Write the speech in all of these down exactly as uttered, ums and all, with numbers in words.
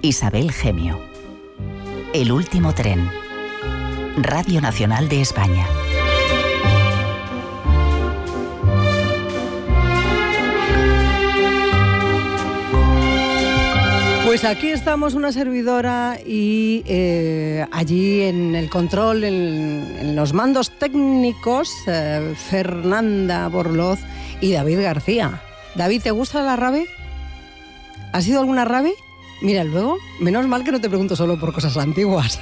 Isabel Gemio. El último tren. Radio Nacional de España. Pues aquí estamos una servidora y eh, allí en el control, en, en los mandos técnicos, eh, Fernanda Borloz y David García. David, ¿te gusta la rave? ¿Has ido alguna rave? Mira, luego, menos mal que no te pregunto solo por cosas antiguas.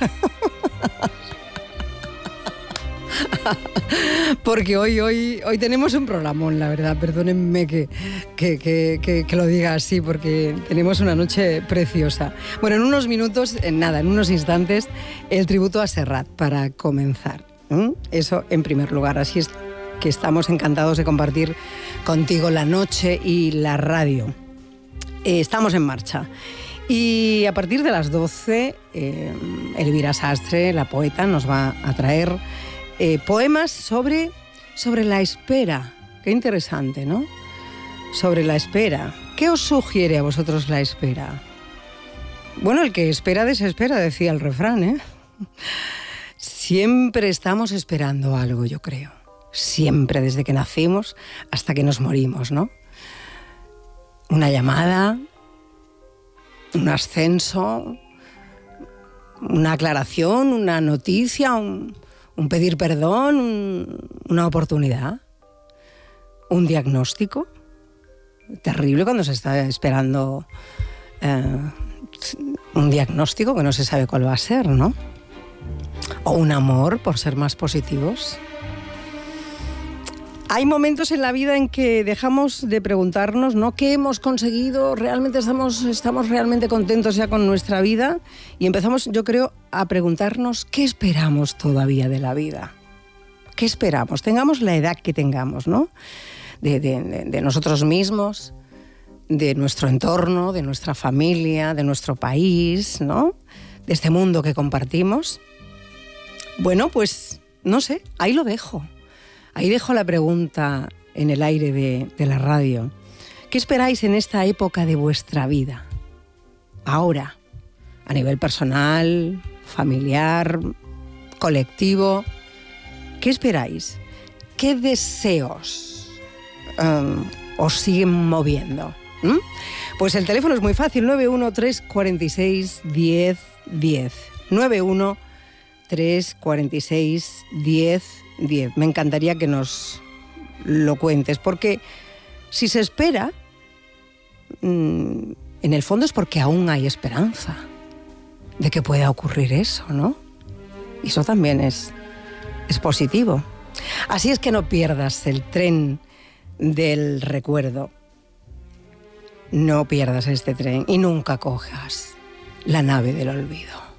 Porque hoy, hoy, hoy tenemos un programón, la verdad. Perdónenme que, que, que, que, que lo diga así, porque tenemos una noche preciosa. Bueno, en unos minutos, en nada, en unos instantes, el tributo a Serrat para comenzar. ¿Mm? Eso en primer lugar. Así es que estamos encantados de compartir contigo la noche y la radio. Eh, estamos en marcha. Y a partir de las doce, eh, Elvira Sastre, la poeta, nos va a traer Eh, poemas sobre, sobre la espera. Qué interesante, ¿no? Sobre la espera. ¿Qué os sugiere a vosotros la espera? Bueno, el que espera desespera, decía el refrán, ¿eh? Siempre estamos esperando algo, yo creo. Siempre, desde que nacimos hasta que nos morimos, ¿no? Una llamada, un ascenso, una aclaración, una noticia, un... un pedir perdón, un, una oportunidad, un diagnóstico. Terrible cuando se está esperando eh, un diagnóstico que no se sabe cuál va a ser, ¿no? O un amor, por ser más positivos. Hay momentos en la vida en que dejamos de preguntarnos, ¿no?, ¿qué hemos conseguido? ¿Realmente estamos, estamos realmente contentos ya con nuestra vida? Y empezamos, yo creo, a preguntarnos ¿qué esperamos todavía de la vida? ¿Qué esperamos? Tengamos la edad que tengamos, ¿no? De, de, de nosotros mismos, de nuestro entorno, de nuestra familia, de nuestro país, ¿no? De este mundo que compartimos. Bueno, pues, no sé, ahí lo dejo. Ahí dejo la pregunta en el aire de, de la radio. ¿Qué esperáis en esta época de vuestra vida? Ahora, a nivel personal, familiar, colectivo. ¿Qué esperáis? ¿Qué deseos um, os siguen moviendo? ¿Mm? Pues el teléfono es muy fácil, nueve uno tres cuatro seis diez diez. nueve uno tres cuatro seis diez diez. Me encantaría que nos lo cuentes, porque si se espera, mmm, en el fondo es porque aún hay esperanza de que pueda ocurrir eso, ¿no? Y eso también es, es positivo. Así es que no pierdas el tren del recuerdo. No pierdas este tren y nunca cojas la nave del olvido.